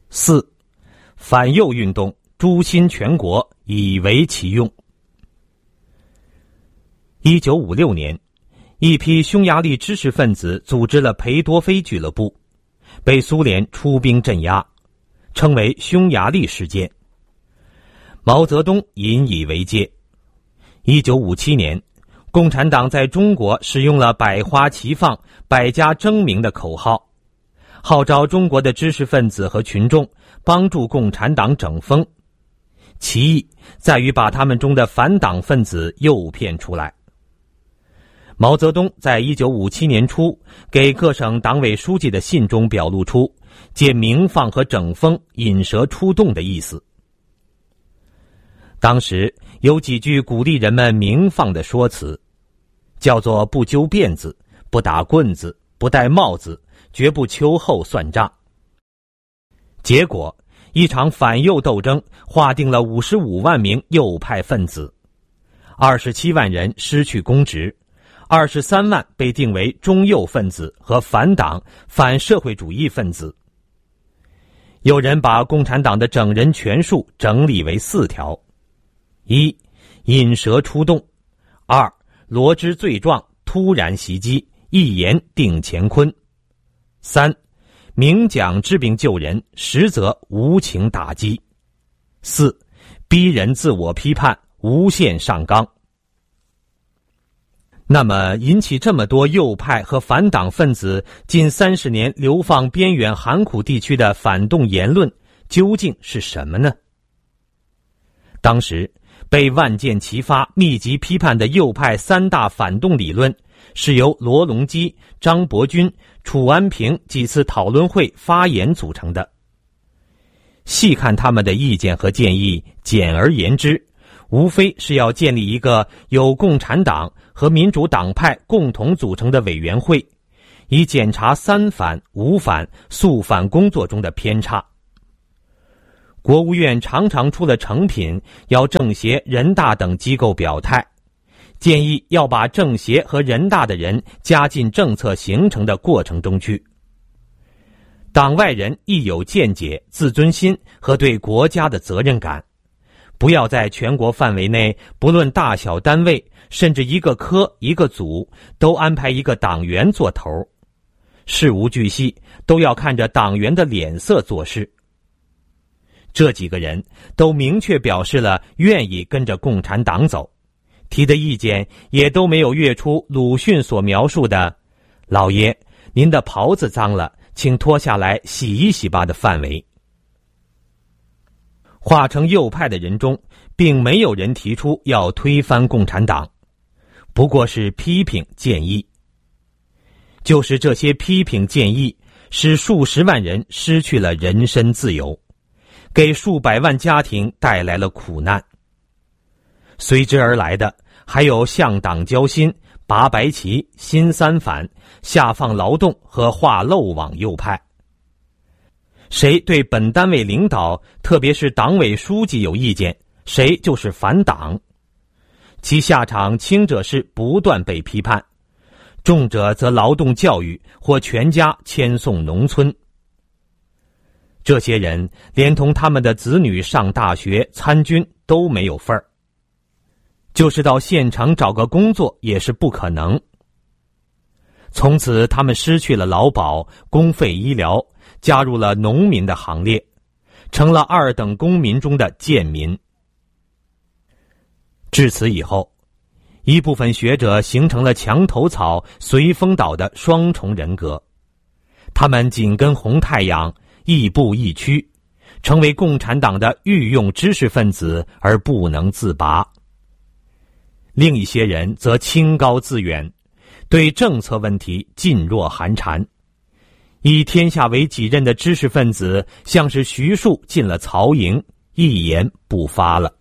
4. 反右运动诛心全国，以为其用。1956年，一批匈牙利知识分子组织了裴多菲俱乐部，被苏联出兵镇压，称为匈牙利事件。毛泽东引以为戒。1957年，共产党在中国使用了百花齐放、百家争鸣的口号，号召中国的知识分子和群众帮助共产党整风，其意在于把他们中的反党分子诱骗出来。毛泽东在1957年初给各省党委书记的信中表露出借鸣放和整风引蛇出洞的意思。当时有几句鼓励人们鸣放的说辞，叫做不揪辫子，不打棍子，不戴帽子，绝不秋后算账。结果一场反右斗争划定了55万名右派分子，27万人失去公职，23万被定为中右分子和反党、反社会主义分子。有人把共产党的整人权术整理为4条：1. 引蛇出洞； 2. 罗织罪状，突然袭击，一言定乾坤； 3. 明讲治病救人，实则无情打击； 4. 逼人自我批判，无限上纲。那么引起这么多右派和反党分子近30年流放边远寒苦地区的反动言论究竟是什么呢？当时被万箭齐发密集批判的右派3大反动理论是由罗隆基、张伯钧、楚安平几次讨论会发言组成的。细看他们的意见和建议，简而言之，无非是要建立一个由共产党和民主党派共同组成的委员会，以检查3反、5反、肃反工作中的偏差。国务院常常出了成品，要政协、人大等机构表态，建议要把政协和人大的人加进政策形成的过程中去。党外人亦有见解、自尊心和对国家的责任感，不要在全国范围内，不论大小单位，甚至一个科、一个组，都安排一个党员做头，事无巨细都要看着党员的脸色做事。这几个人都明确表示了愿意跟着共产党走，提的意见也都没有越出鲁迅所描述的“老爷，您的袍子脏了，请脱下来洗一洗吧”的范围。化成右派的人中，并没有人提出要推翻共产党，不过是批评建议。就是这些批评建议，使数十万人失去了人身自由，给数百万家庭带来了苦难。随之而来的还有向党交心、拔白旗、新3反、下放劳动和划漏网右派。谁对本单位领导，特别是党委书记有意见，谁就是反党。其下场轻者是不断被批判，重者则劳动教育或全家迁送农村。这些人连同他们的子女上大学、参军都没有份儿，就是到县城找个工作也是不可能。从此他们失去了劳保、公费医疗，加入了农民的行列，成了2等公民中的贱民。至此以后，一部分学者形成了墙头草、随风倒的双重人格，他们紧跟红太阳，亦步亦趋，成为共产党的御用知识分子而不能自拔。另一些人则清高自远，对政策问题噤若寒蝉。以天下为己任的知识分子，像是徐庶进了曹营，一言不发了。